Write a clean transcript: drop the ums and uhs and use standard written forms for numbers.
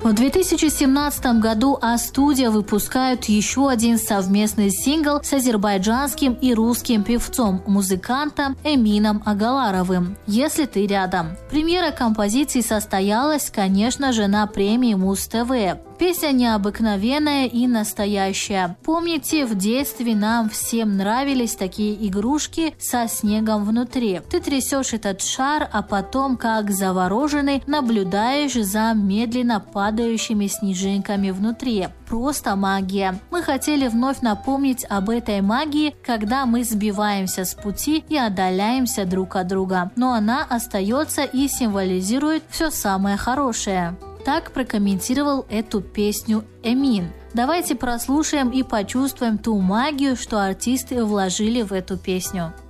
В 2017 году А-студия выпускает еще один совместный сингл с азербайджанским и русским певцом-музыкантом Эмином Агаларовым «Если ты рядом». Премьера композиции состоялась, конечно же, на премии Муз-ТВ. Песня необыкновенная и настоящая. Помните, в детстве нам всем нравились такие игрушки со снегом внутри. Ты трясешь этот шар, а потом, как завороженный, наблюдаешь за медленно падающими снежинками внутри. Просто магия. Мы хотели вновь напомнить об этой магии, когда мы сбиваемся с пути и отдаляемся друг от друга. Но она остается и символизирует все самое хорошее. Так прокомментировал эту песню Эмин. Давайте прослушаем и почувствуем ту магию, что артисты вложили в эту песню.